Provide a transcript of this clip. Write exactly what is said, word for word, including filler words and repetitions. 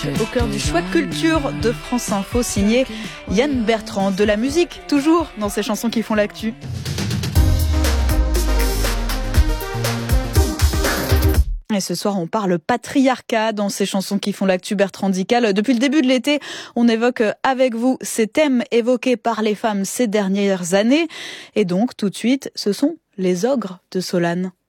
Au cœur du choix culture de France Info, signé Yann Bertrand. De la musique, toujours, dans ces chansons qui font l'actu. Et ce soir, on parle patriarcat dans ces chansons qui font l'actu bertrandical. Depuis le début de l'été, on évoque avec vous ces thèmes évoqués par les femmes ces dernières années. Et donc, tout de suite, ce sont les ogres de Solane.